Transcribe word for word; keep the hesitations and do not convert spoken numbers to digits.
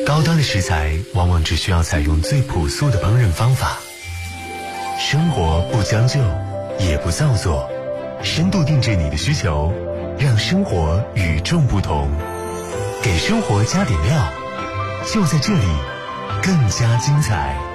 高端的食材往往只需要采用最朴素的烹饪方法。生活不将就，也不造作，深度定制你的需求，让生活与众不同。给生活加点料，就在这里，更加精彩。